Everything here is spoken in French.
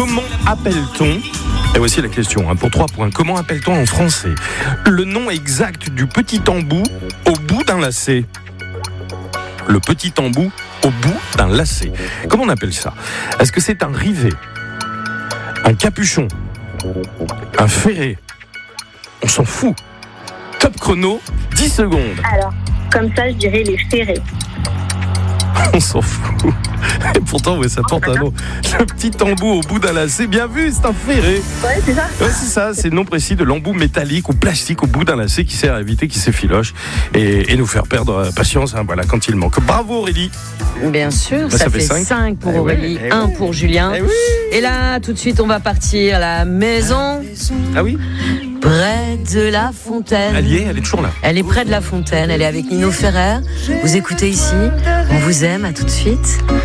Comment appelle-t-on, et voici la question, pour 3 points, comment appelle-t-on en français le nom exact du petit embout au bout d'un lacet? Le petit embout au bout d'un lacet. Comment on appelle ça? Est-ce que c'est un rivet, un capuchon, un ferret? On s'en fout. Top chrono, 10 secondes. Alors, comme ça, je dirais les ferrets. On s'en fout. Et pourtant, ouais, ça porte un nom. Le petit embout au bout d'un lacet, bien vu, c'est un ferret. Ouais, c'est ça. Ouais, c'est ça, c'est le nom précis de l'embout métallique ou plastique au bout d'un lacet qui sert à éviter qu'il s'effiloche et nous faire perdre patience voilà, quand il manque. Bravo Aurélie. Bien sûr, ça fait 5 pour Aurélie, 1 pour Julien. Oui. Et là, tout de suite, on va partir à la maison. Ah oui? Près de la fontaine. Elle est toujours là. Elle est près de la fontaine, elle est avec Nino Ferrer. Vous écoutez ici, on vous aime, à tout de suite.